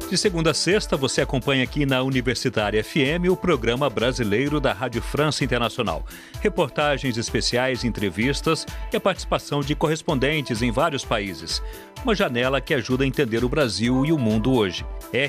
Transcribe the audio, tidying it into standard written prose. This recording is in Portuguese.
De segunda a sexta, você acompanha aqui na Universitária FM o programa brasileiro da Rádio França Internacional. Reportagens especiais, entrevistas e a participação de correspondentes em vários países. Uma janela que ajuda a entender o Brasil e o mundo hoje.